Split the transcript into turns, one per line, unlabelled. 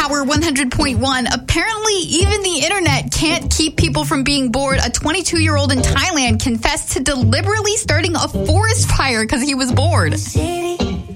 Power 100.1. Apparently, even the internet can't keep people from being bored. A 22-year-old in Thailand confessed to deliberately starting a forest fire because he was bored.